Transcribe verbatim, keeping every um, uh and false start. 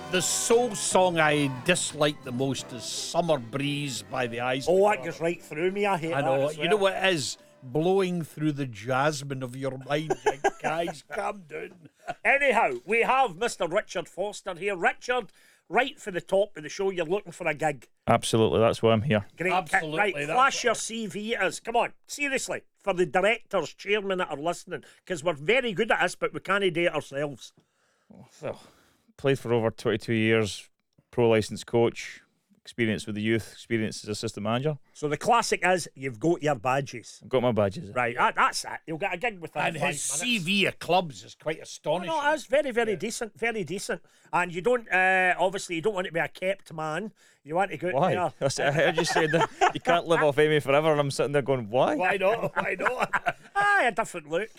The soul song I dislike the most is Summer Breeze by the Eyes. Oh, that goes right through me. I hate I that. know. as You know well. what it is? Blowing through the jasmine of your mind. Like, guys, calm down. Anyhow, we have Mister Richard Foster here. Richard, right for the top of the show, you're looking for a gig. Absolutely, that's why I'm here. Great. Absolutely, Right, that's flash your what- C V at us. Come on, seriously, for the directors, chairman that are listening, because we're very good at this, but we can't do it ourselves. Well, played for over twenty-two years, pro licensed coach, experience with the youth, experience as assistant manager. So the classic is you've got your badges. I've got my badges. Right, that, that's it. You'll get a gig within And five his minutes. C V of clubs is quite Oh, astonishing. no, it is very, very decent, very decent. And you don't, uh, obviously, you don't want to be a kept man. You want to go out Why? there. That's- I heard you said that you can't live off Amy forever, and I'm sitting there going, why? Why not? Why not? Aye, a different look.